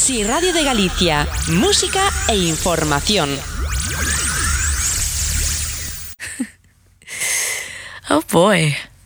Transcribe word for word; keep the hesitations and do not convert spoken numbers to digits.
Si Radio de Galicia, música e información. Oh boy.